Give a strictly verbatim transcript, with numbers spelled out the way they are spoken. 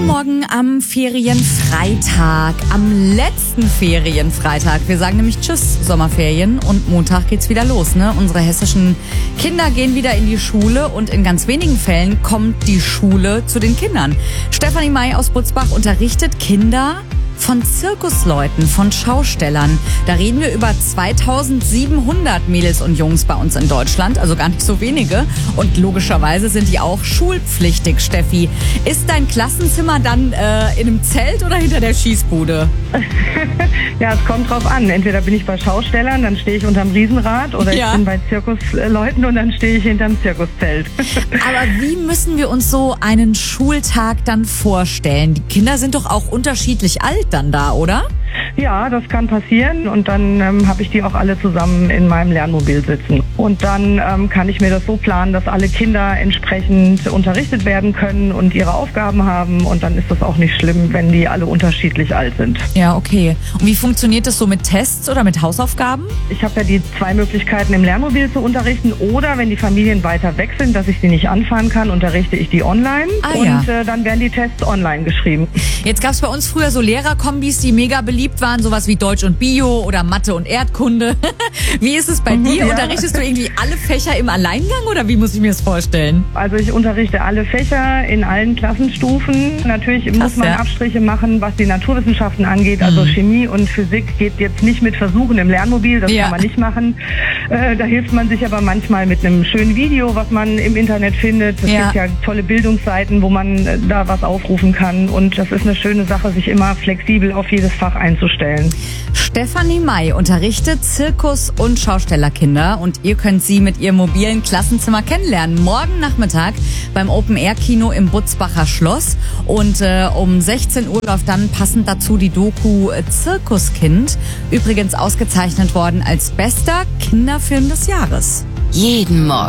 Morgen am Ferienfreitag, am letzten Ferienfreitag. Wir sagen nämlich Tschüss, Sommerferien, und Montag geht's wieder los, ne? Unsere hessischen Kinder gehen wieder in die Schule und in ganz wenigen Fällen kommt die Schule zu den Kindern. Stefanie May aus Butzbach unterrichtet Kinder von Zirkusleuten, von Schaustellern. Da reden wir über zweitausendsiebenhundert Mädels und Jungs bei uns in Deutschland, also gar nicht so wenige. Und logischerweise sind die auch schulpflichtig, Steffi. Ist dein Klassenzimmer dann äh, in einem Zelt oder hinter der Schießbude? Ja, es kommt drauf an. Entweder bin ich bei Schaustellern, dann stehe ich unterm Riesenrad, oder ja. ich bin bei Zirkusleuten und dann stehe ich hinterm Zirkuszelt. Aber wie müssen wir uns so einen Schultag dann vorstellen? Die Kinder sind doch auch unterschiedlich alt dann da, oder? Ja, das kann passieren, und dann ähm, habe ich die auch alle zusammen in meinem Lernmobil sitzen. Und dann ähm, kann ich mir das so planen, dass alle Kinder entsprechend unterrichtet werden können und ihre Aufgaben haben, und dann ist das auch nicht schlimm, wenn die alle unterschiedlich alt sind. Ja, okay. Und wie funktioniert das so mit Tests oder mit Hausaufgaben? Ich habe ja die zwei Möglichkeiten, im Lernmobil zu unterrichten, oder wenn die Familien weiter weg sind, dass ich sie nicht anfahren kann, unterrichte ich die online, ah, und ja. äh, dann werden die Tests online geschrieben. Jetzt gab es bei uns früher so Lehrerkombis, die mega beliebt waren, sowas wie Deutsch und Bio oder Mathe und Erdkunde. Wie ist es bei Mhm, dir? ja. Unterrichtest du irgendwie alle Fächer im Alleingang, oder wie muss ich mir das vorstellen? Also ich unterrichte alle Fächer in allen Klassenstufen. Natürlich Krass, muss man ja. Abstriche machen, was die Naturwissenschaften angeht. Also Mhm. Chemie und Physik geht jetzt nicht mit Versuchen im Lernmobil, das Ja. kann man nicht machen. Äh, da hilft man sich aber manchmal mit einem schönen Video, was man im Internet findet. Es Ja. gibt ja tolle Bildungsseiten, wo man äh, da was aufrufen kann. Und das ist eine schöne Sache, sich immer flexibel auf jedes Fach einzustellen. Stefanie May unterrichtet Zirkus- und Schaustellerkinder, und ihr könnt sie mit ihrem mobilen Klassenzimmer kennenlernen. Morgen Nachmittag beim Open-Air-Kino im Butzbacher Schloss, und äh, um sechzehn Uhr läuft dann passend dazu die Doku äh, Zirkuskind, übrigens ausgezeichnet worden als bester Kinderfilm des Jahres. Jeden Morgen